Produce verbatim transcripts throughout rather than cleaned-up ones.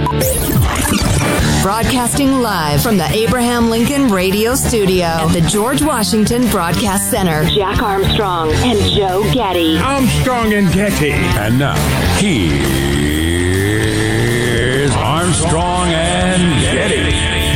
Broadcasting live from the Abraham Lincoln Radio Studio at the George Washington Broadcast Center. Jack Armstrong and Joe Getty. Armstrong and Getty. And now, here's Armstrong and Getty.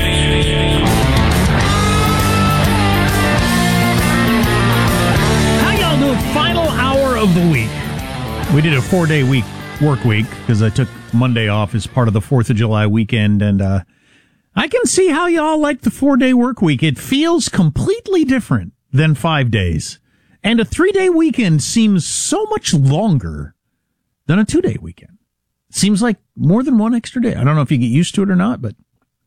How y'all doing? Final hour of the week. We did a four-day week work week because I took Monday off as part of the fourth of July weekend, and uh, I can see how y'all like the four-day work week. It feels completely different than five days. And a three-day weekend seems so much longer than a two-day weekend. It seems like more than one extra day. I don't know if you get used to it or not, but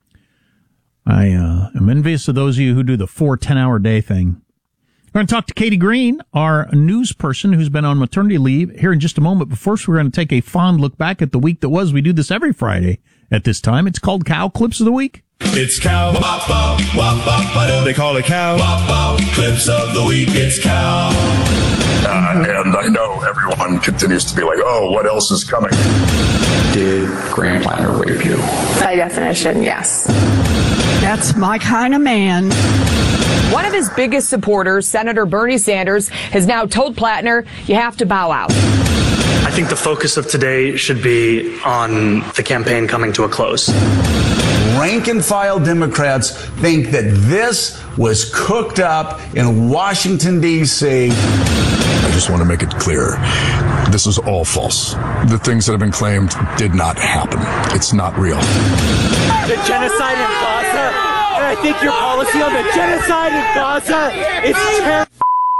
I uh, am envious of those of you who do the four ten-hour day thing. We're going to talk to Katie Green, our news person who's been on maternity leave, here in just a moment. But first, we're going to take a fond look back at the week that was. We do this every Friday at this time. It's called Cow Clips of the Week. It's Cow. Wop, wop, wop, wop, they call it Cow. Wop, wop, Clips of the Week. It's Cow. Uh, and I know everyone continues to be like, oh, what else is coming? Did Graham Plattner rape you? By definition, yes. That's my kind of man. One of his biggest supporters, Senator Bernie Sanders, has now told Plattner, you have to bow out. I think the focus of today should be on the campaign coming to a close. Rank and file Democrats think that this was cooked up in Washington, D C I just want to make it clear. This is all false. The things that have been claimed did not happen. It's not real. The genocide in Gaza, and I think your policy on the genocide in Gaza is terrible.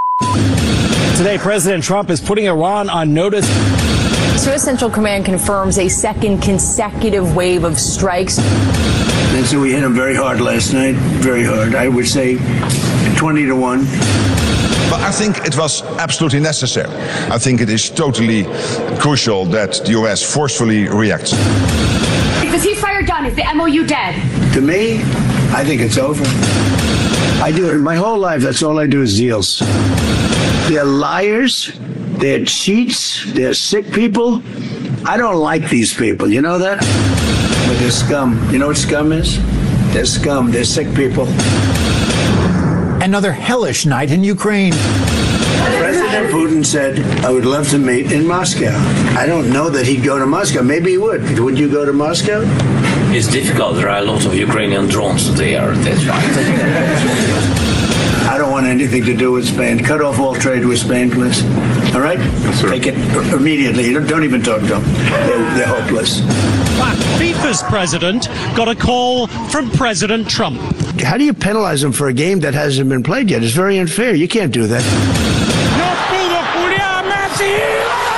Today, President Trump is putting Iran on notice. U S Central Command confirms a second consecutive wave of strikes. And so we hit them very hard last night, very hard. I would say twenty to one. But I think it was absolutely necessary. I think it is totally crucial that the U S forcefully reacts. Is the ceasefire done? Is the M O U dead? To me, I think it's over. I do it my whole life. That's all I do is deals. They're liars. They're cheats. They're sick people. I don't like these people. You know that? But they're scum. You know what scum is? They're scum. They're sick people. Another hellish night in Ukraine. President Putin said, I would love to meet in Moscow. I don't know that he'd go to Moscow. Maybe he would. Would you go to Moscow? It's difficult. There are a lot of Ukrainian drones there. That's right. I don't want anything to do with Spain. Cut off all trade with Spain, please. All right? Yes, take it immediately. Don't, don't even talk to them. They're, they're hopeless. FIFA's president got a call from President Trump. How do you penalize them for a game that hasn't been played yet? It's very unfair. You can't do that. No pudo Julián Messi.